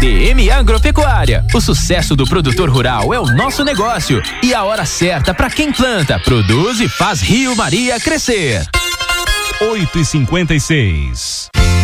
DM Agropecuária. O sucesso do produtor rural é o nosso negócio e a hora certa para quem planta, produz e faz Rio Maria crescer. 8h56.